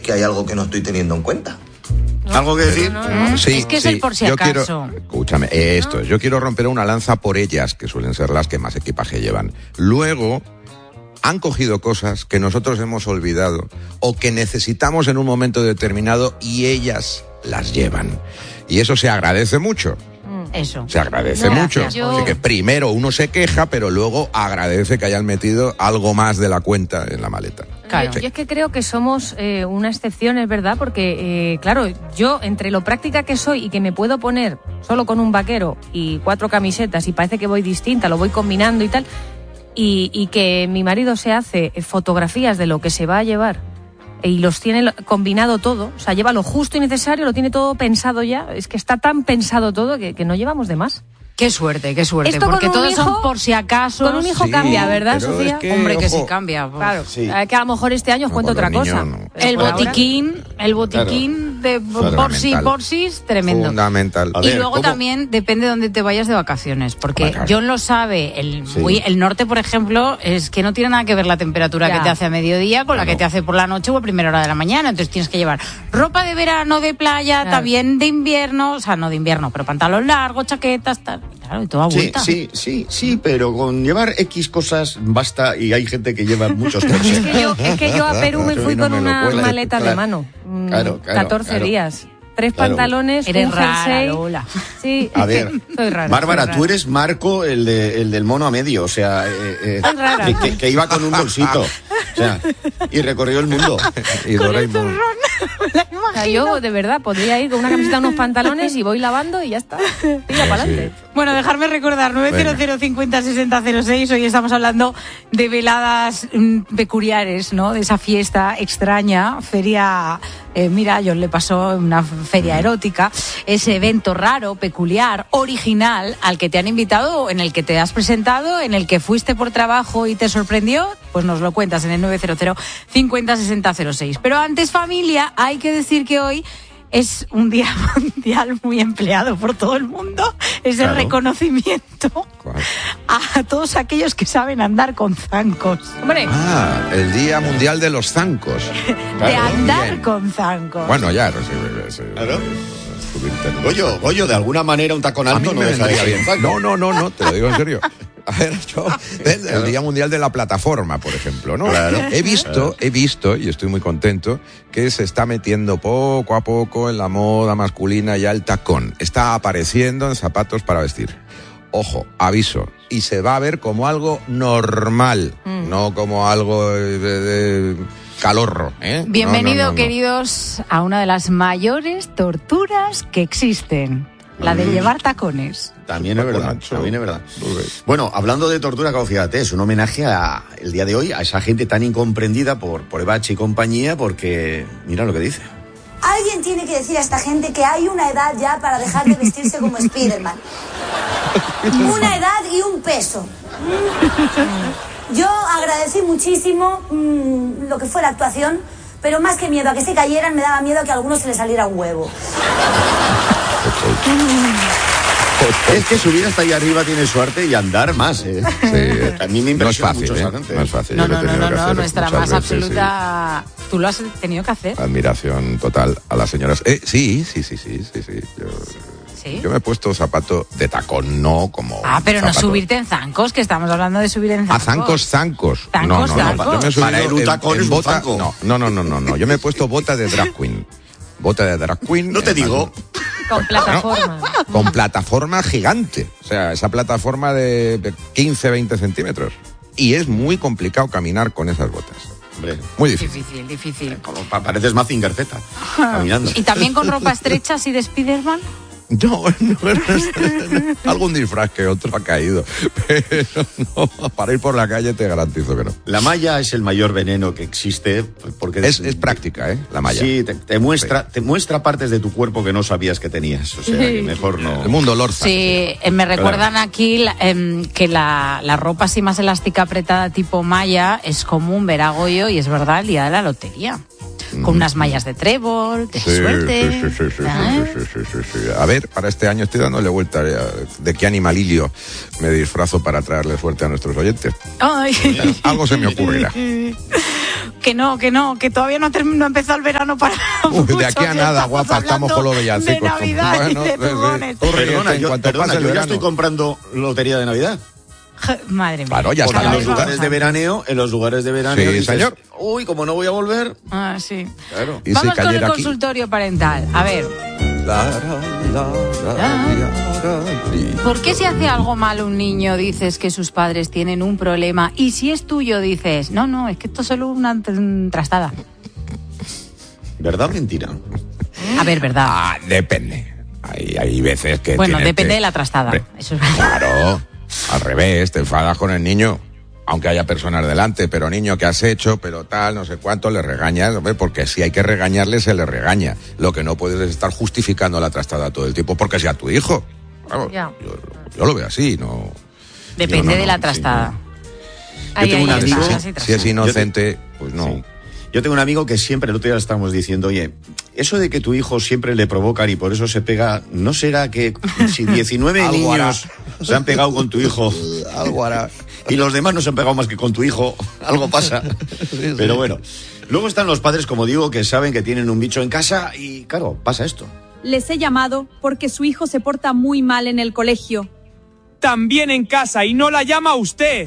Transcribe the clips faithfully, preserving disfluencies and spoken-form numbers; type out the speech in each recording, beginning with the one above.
que hay algo que no estoy teniendo en cuenta. No, ¿Algo que decir? No, no, no. Sí, es que es sí. el por si yo acaso. Quiero, escúchame, esto ¿No? es. Yo quiero romper una lanza por ellas, que suelen ser las que más equipaje llevan. Luego, han cogido cosas que nosotros hemos olvidado o que necesitamos en un momento determinado y ellas las llevan. Y eso se agradece mucho. Eso. Se agradece No, mucho. yo... Así que primero uno se queja, pero luego agradece que hayan metido algo más de la cuenta en la maleta. Claro. Yo, yo es que creo que somos eh, una excepción, es verdad, porque, eh, claro, yo entre lo práctica que soy y que me puedo poner solo con un vaquero y cuatro camisetas y parece que voy distinta, lo voy combinando y tal, y, y que mi marido se hace fotografías de lo que se va a llevar y los tiene combinado todo, o sea, lleva lo justo y necesario, lo tiene todo pensado ya, es que está tan pensado todo que, que no llevamos de más. Qué suerte, qué suerte, Esto porque con un todos hijo, son por si acaso. Con un hijo Sí, cambia, ¿verdad, pero Sofía? es que, Hombre, que ojo, sí cambia. Pues. Claro, Sí. eh, que a lo mejor este año os No, cuento con otra los cosa. niños no. El Por ahora- botiquín, el botiquín de Claro. por sí, Fundamental. por sí, es tremendo. Fundamental. A Y ver, luego ¿cómo? también depende de dónde te vayas de vacaciones, porque Hombre, claro. John lo sabe, el, Sí. muy- el norte, por ejemplo, es que no tiene nada que ver la temperatura Ya. que te hace a mediodía con la Claro. que te hace por la noche o a primera hora de la mañana, entonces tienes que llevar ropa de verano, de playa, Claro. también de invierno, o sea, no de invierno, pero pantalón largo, chaquetas, tal, claro, y toda Sí, vuelta. sí, sí, sí, pero con llevar X cosas basta y hay gente que lleva muchos coches. Es que yo, es que yo a Perú me Eso fui no con me lo una cuela. maleta de Claro. mano. Mm, Claro, claro, catorce claro. días. Tres Claro. pantalones, Eres un rara, jersey. Lola. Sí, A ver, soy rara. Bárbara, soy rara. tú eres Marco, el, de, el del mono a medio, o sea, eh, eh, Soy rara. que, que- que iba con un bolsito, o sea, y recorrió el mundo. Y Doraemon. O sea, yo de verdad podría ir con una camiseta, unos pantalones y voy lavando y ya está. Tira para adelante. Bueno, dejarme recordar, nueve cero cero cincuenta sesenta cero seis, hoy estamos hablando de veladas mm, peculiares, ¿no? De esa fiesta extraña, feria, eh, mira, a John le pasó una feria erótica, ese evento raro, peculiar, original, al que te han invitado, en el que te has presentado, en el que fuiste por trabajo y te sorprendió, pues nos lo cuentas en el nueve cero cero cincuenta sesenta cero seis. Pero antes, familia, hay que decir que hoy es un día mundial muy empleado por todo el mundo. Es el Claro. reconocimiento ¿Cuál? a todos aquellos que saben andar con zancos. Hombre, Ah, el Día Mundial de los Zancos. de Claro, andar bien. con zancos. Bueno, ya, sí, sí, Claro. sí, subirte en un- Goyo, Goyo, de alguna manera un tacón A mí alto no me deja de vendría ser bien. un zaco. No, no, no, no, te lo digo en serio. A ver, yo, el, el Día Mundial de la Plataforma, por ejemplo, ¿no? Claro. He visto, he visto, y estoy muy contento, que se está metiendo poco a poco en la moda masculina ya el tacón. Está apareciendo en zapatos para vestir. Ojo, aviso, y se va a ver como algo normal, Mm. no como algo de, de calorro, ¿eh? Bienvenido, No, no, no, no. queridos, a una de las mayores torturas que existen, la de llevar tacones. También es verdad, Nacho. también es verdad. Bueno, hablando de tortura, claro, fíjate, es un homenaje a, el día de hoy a esa gente tan incomprendida por, por Evachi y compañía, porque mira lo que dice. Alguien tiene que decir a esta gente que hay una edad ya para dejar de vestirse como Spiderman. Una edad y un peso. Yo agradecí muchísimo mmm, lo que fue la actuación, pero más que miedo a que se cayeran, me daba miedo a que a algunos se les saliera un huevo. Es que subir hasta ahí arriba tiene suerte y andar más, ¿eh? Sí, A mí me no es impresiona fácil, mucho ¿eh? esa gente. No es fácil. No, yo lo no, he no, tenido no, que no, hacer nuestra muchas más veces, absoluta... Tú lo has tenido que hacer. sí. Admiración total a las señoras. Eh, sí, sí, sí, sí, sí, sí. Yo, Sí. yo me he puesto zapato de tacón, no como. Ah, pero no zapato- subirte en zancos, que estamos hablando de subir en A zancos. zancos, zancos. Zancos, no, no, no. zancos. Yo me he subido Para él un en- tacón en es un bota- zanco. No, no, no, no, no, no. Yo me he puesto bota de drag queen. Bota de drag queen. No te eh, digo. con plataforma. Con plataforma gigante. O sea, esa plataforma de quince, veinte centímetros. Y es muy complicado caminar con esas botas. Hombre, Muy difícil. Difícil, difícil. como pa- pareces Mazinger Z, caminando. ¿Y también con ropa estrecha así de Spiderman? No, no, no, algún disfraz que otro ha caído, pero no, para ir por la calle te garantizo que no. La malla es el mayor veneno que existe porque Es, es práctica, ¿eh? La malla. Sí, te, te muestra, te muestra partes de tu cuerpo que no sabías que tenías. O sea, que mejor no. El mundo Lorza. Sí, eh, me recuerdan aquí la- em, que la, la ropa así más elástica apretada tipo malla es común ver a Goyo, y es verdad, el día de la lotería. Con unas mallas de trébol, de Sí, suerte. sí, sí, sí, sí, ¿eh? sí, sí, sí, sí, sí. A ver, para este año estoy dándole vuelta a de qué animalillo me disfrazo para traerle suerte a nuestros oyentes. Ay. Algo se me ocurrirá. Que no, que no, que todavía no ha, term- no ha empezado el verano para Uy, de aquí a muchos, nada, estamos guapa, estamos con los villancicos. de Navidad Bueno, y de sí, sí. turrones. Tú ríete, Perdona, en yo, cuanto perdona, pase el yo ya verano. estoy comprando lotería de Navidad. Madre mía. Claro, ya Porque está en la los duda. lugares de veraneo, en los lugares de veraneo Sí, dices, señor. uy, como no voy a volver. Ah, sí. Claro. Y si Vamos con el cayera aquí. consultorio parental. A ver, ¿por qué si hace algo malo un niño dices que sus padres tienen un problema y si es tuyo dices, no, no, es que esto es solo una tr- trastada? ¿Verdad o mentira? A ver, ¿verdad? Ah, depende. Hay, hay veces que Bueno, tienes depende que- de la trastada. Hombre, Eso es verdad. Claro, al revés, te enfadas con el niño, aunque haya personas delante, pero niño, ¿qué has hecho? Pero tal, no sé cuánto, le regañas, hombre, porque si hay que regañarle, se le regaña. Lo que no puedes es estar justificando la trastada todo el tiempo porque sea tu hijo. Vamos, Ya. yo, yo lo veo así, no... Depende yo no, de no, la sí, trastada. Ahí, tengo ahí un está. amigo- Trastada, sí, Si es trastada. inocente, pues no. Sí. Yo tengo un amigo que siempre, el otro día estábamos diciendo, oye, eso de que tu hijo siempre le provocan y por eso se pega, ¿no será que si diecinueve Algo hará. niños se han pegado con tu hijo Algo hará. y los demás no se han pegado más que con tu hijo, algo pasa? Pero bueno, luego están los padres, como digo, que saben que tienen un bicho en casa y claro, pasa esto. Les he llamado porque su hijo se porta muy mal en el colegio. También en casa y no la llama usted.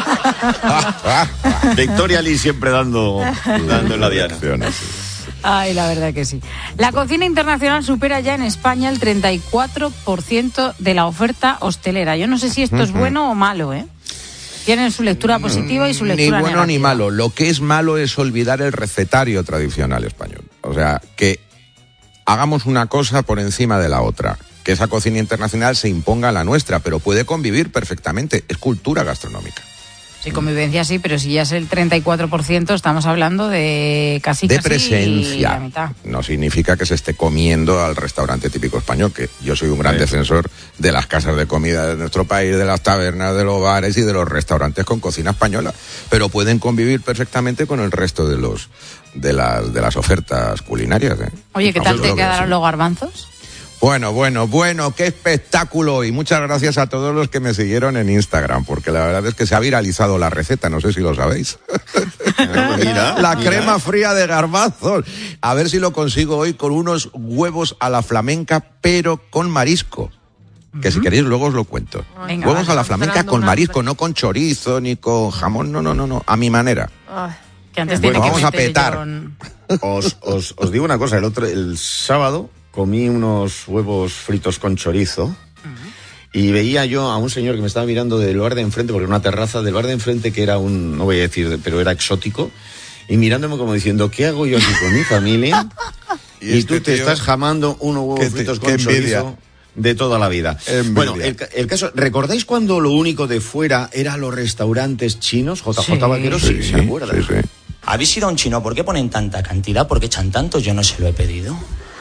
Victoria Lee siempre dando, dando en la diana. Ay, la verdad que sí. La cocina internacional supera ya en España el treinta y cuatro por ciento de la oferta hostelera. Yo no sé si esto es bueno o malo, ¿eh? Tienen su lectura positiva y su Ni lectura bueno ni negativa. malo. Lo que es malo es olvidar el recetario tradicional español. O sea, que hagamos una cosa por encima de la otra. Que esa cocina internacional se imponga a la nuestra, pero puede convivir perfectamente. Es cultura gastronómica. Sí, convivencia sí, pero si ya es el treinta y cuatro por ciento, estamos hablando de casi, De casi presencia. la mitad. No significa que se esté comiendo al restaurante típico español, que yo soy un gran Sí. defensor de las casas de comida de nuestro país, de las tabernas, de los bares y de los restaurantes con cocina española, pero pueden convivir perfectamente con el resto de los de las de las ofertas culinarias. ¿eh? Oye, ¿qué Vamos, tal yo te lo veo quedaron así. los garbanzos? Bueno, bueno, bueno, qué espectáculo y muchas gracias a todos los que me siguieron en Instagram, porque la verdad es que se ha viralizado la receta, no sé si lo sabéis. Mira, La mira. crema fría de garbanzos. A ver si lo consigo hoy con unos huevos a la flamenca, pero con marisco. Que si queréis luego os lo cuento. Venga, huevos vale. a la flamenca Entrando con una marisco, hambre. no con chorizo ni con jamón, no, no, no, no, a mi manera. Ay, Que antes Bueno, tiene que vamos a meter petar. John. Os, os, os digo una cosa, el otro, el sábado comí unos huevos fritos con chorizo y veía yo a un señor que me estaba mirando del bar de enfrente, porque era una terraza del bar de enfrente que era un, no voy a decir, pero era exótico, y mirándome como diciendo, ¿qué hago yo aquí con mi familia? Y Y, este tú te tío, estás jamando unos qué huevos te- fritos qué con envidia. chorizo de toda la vida. Envidia. Bueno, el, ca- el caso, ¿recordáis cuando lo único de fuera eran los restaurantes chinos? J J Sí. Vaquero, sí, Sí, ¿se acuerdan? sí, sí. ¿Habéis ido a un chino? ¿Por qué ponen tanta cantidad? ¿Por qué echan tanto? Yo no se lo he pedido.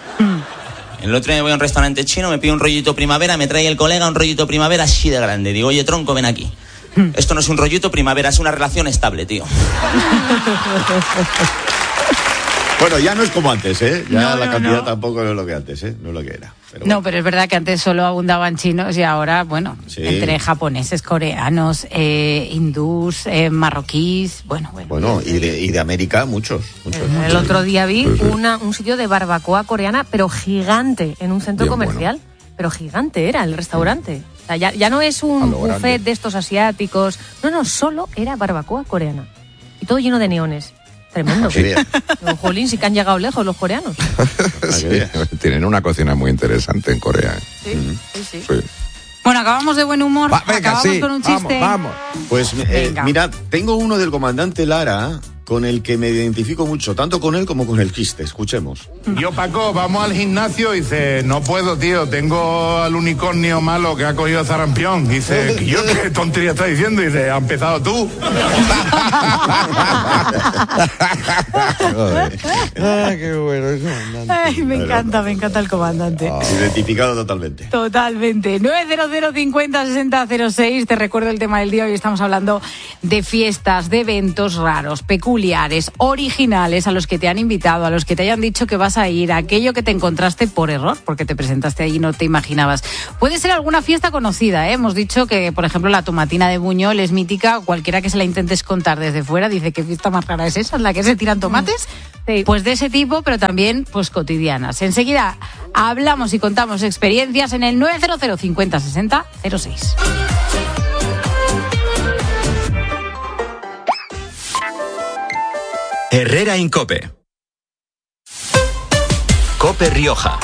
El otro día voy a un restaurante chino, me pido un rollito primavera, me trae el colega un rollito primavera así de grande. Digo, oye, tronco, ven aquí. Esto no es un rollito primavera, es una relación estable, tío. Bueno, ya no es como antes, ¿eh? Ya No, la no, cantidad no. tampoco es lo que antes, ¿eh? No es lo que era. Pero No, bueno. pero es verdad que antes solo abundaban chinos y ahora, bueno, Sí. entre japoneses, coreanos, eh, hindús, eh, marroquíes, bueno, bueno. Bueno, y de, y de América muchos, muchos. el otro día vi una, un sitio de barbacoa coreana, pero gigante, en un centro Bien comercial. Pero gigante era el restaurante. O sea, ya, ya no es A un lo grande. buffet de estos asiáticos. No, no, solo era barbacoa coreana. Y todo lleno de neones. Tremendo. Que vean, Digo, jolín, sí que han llegado lejos los coreanos. para que vean. Tienen una cocina muy interesante en Corea. ¿eh? Sí, sí, sí. Sí. Bueno, acabamos de buen humor, Va, venga, acabamos sí, con un vamos, chiste. vamos. Pues eh, Venga. mira, tengo uno del comandante Lara con el que me identifico mucho, tanto con él como con el chiste. Escuchemos. Yo, Paco, vamos al gimnasio y dice, no puedo, tío, tengo al unicornio malo que ha cogido zarampión. Dice, ¿y yo qué tontería estás diciendo? Dice, ¿ha empezado tú? Joder. Ah, qué bueno eso. Ay, me encanta, me encanta el comandante. Identificado totalmente. Totalmente. nueve cero cero cincuenta sesenta cero seis. Te recuerdo el tema del día. Hoy estamos hablando de fiestas, de eventos raros, peculiares. peculiares, originales, a los que te han invitado, a los que te hayan dicho que vas a ir, aquello que te encontraste por error, porque te presentaste ahí y no te imaginabas. Puede ser alguna fiesta conocida, ¿eh? Hemos dicho que, por ejemplo, la tomatina de Buñol es mítica, cualquiera que se la intentes contar desde fuera dice ¿qué fiesta más rara es esa en la que se tiran tomates? Sí. Pues de ese tipo, pero también pues cotidianas. Enseguida hablamos y contamos experiencias en el nueve cero cero cincuenta sesenta cero seis. Herrera Incope. Cope Rioja.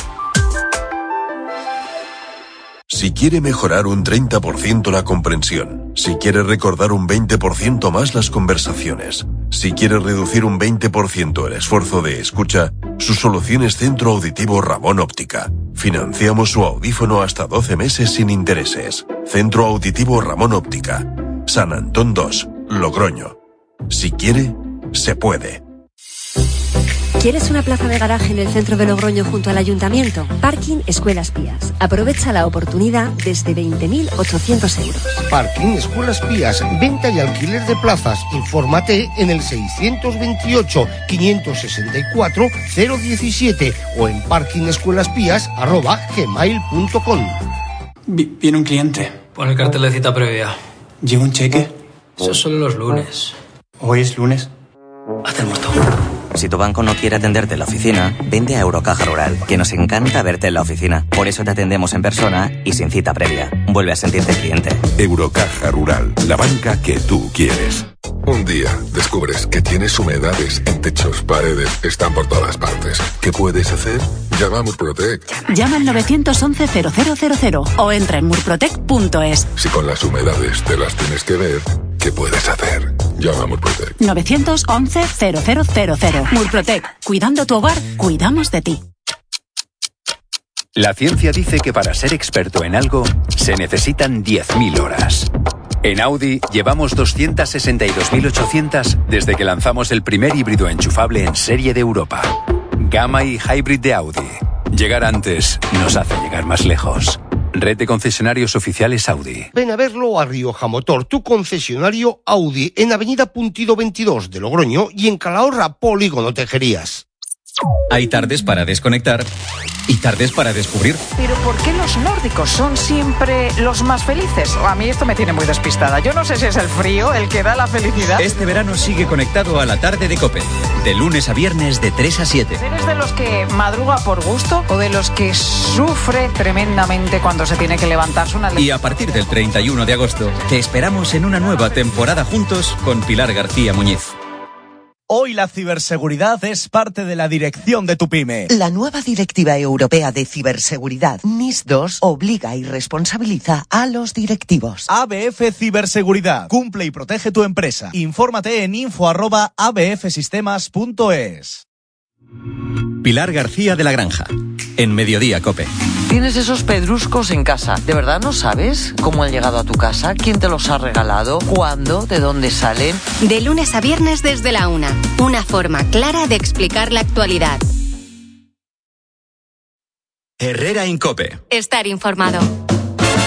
Si quiere mejorar un treinta por ciento la comprensión, si quiere recordar un veinte por ciento más las conversaciones, si quiere reducir un veinte por ciento el esfuerzo de escucha, su solución es Centro Auditivo Ramón Óptica. Financiamos su audífono hasta doce meses sin intereses. Centro Auditivo Ramón Óptica. San Antón dos, Logroño. Si quiere, se puede. ¿Quieres una plaza de garaje en el centro de Logroño junto al ayuntamiento? Parking Escuelas Pías. Aprovecha la oportunidad desde veinte mil ochocientos euros. Parking Escuelas Pías. Venta y alquiler de plazas. Infórmate en el seiscientos veintiocho, quinientos sesenta y cuatro, cero diecisiete o en parkingescuelaspías arroba gmail punto com. Viene un cliente. Pon el cartel de cita previa. ¿Llega un cheque? Eso es solo los lunes. ¿Hoy es lunes? Haz el muerto. Si tu banco no quiere atenderte en la oficina, vende a Eurocaja Rural, que nos encanta verte en la oficina. Por eso te atendemos en persona y sin cita previa. Vuelve a sentirte cliente. Eurocaja Rural, la banca que tú quieres. Un día descubres que tienes humedades en techos, paredes, están por todas partes. ¿Qué puedes hacer? Llama a Murprotec. Llama al nueve once cero cero cero cero o entra en murprotec punto es. Si con las humedades te las tienes que ver, ¿qué puedes hacer? Llama a Murprotec. nueve once cero cero cero cero. Murprotec. Cuidando tu hogar, cuidamos de ti. La ciencia dice que para ser experto en algo se necesitan diez mil horas. En Audi llevamos doscientas sesenta y dos mil ochocientas desde que lanzamos el primer híbrido enchufable en serie de Europa. Gamma y Hybrid de Audi. Llegar antes nos hace llegar más lejos. Red de concesionarios oficiales Audi. Ven a verlo a Rioja Motor, tu concesionario Audi, en Avenida Puntido veintidós de Logroño y en Calahorra, Polígono Tejerías. Hay tardes para desconectar y tardes para descubrir. Pero ¿por qué los nórdicos son siempre los más felices? A mí esto me tiene muy despistada. Yo no sé si es el frío el que da la felicidad. Este verano sigue conectado a la tarde de COPE, de lunes a viernes de tres a siete. ¿Eres de los que madruga por gusto o de los que sufre tremendamente cuando se tiene que levantarse una... Y a partir del treinta y uno de agosto te esperamos en una nueva temporada juntos con Pilar García Muñiz. Hoy la ciberseguridad es parte de la dirección de tu pyme. La nueva Directiva Europea de Ciberseguridad N I S dos obliga y responsabiliza a los directivos. A B F Ciberseguridad. Cumple y protege tu empresa. Infórmate en info arroba a b f sistemas punto es. Pilar García de la Granja, en Mediodía COPE. Tienes esos pedruscos en casa. ¿De verdad no sabes cómo han llegado a tu casa? ¿Quién te los ha regalado? ¿Cuándo? ¿De dónde salen? De lunes a viernes desde la una. Una forma clara de explicar la actualidad. Herrera Incope. Estar informado.